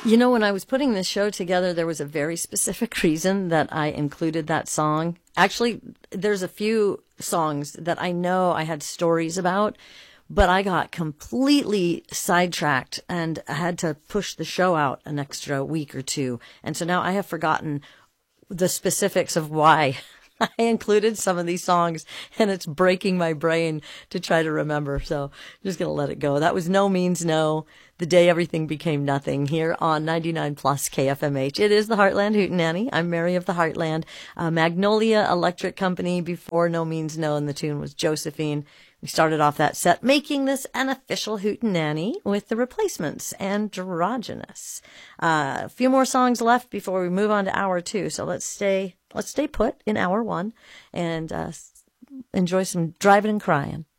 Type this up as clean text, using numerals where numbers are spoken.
You know, when I was putting this show together, there was a very specific reason that I included that song. Actually, there's a few songs that I know I had stories about, but I got completely sidetracked and I had to push the show out an extra week or two. And so now I have forgotten the specifics of why I included some of these songs, and it's breaking my brain to try to remember. So I'm just going to let it go. That was No Means No, The Day Everything Became Nothing, here on 99 Plus KFMH. It is the Heartland Hootenanny. I'm Mary of the Heartland. Magnolia Electric Company before No Means No, and the tune was Josephine. We started off that set making this an official Hootenanny with the Replacements, Androgynous. A few more songs left before we move on to hour two. So let's stay put in hour one and enjoy some driving and crying.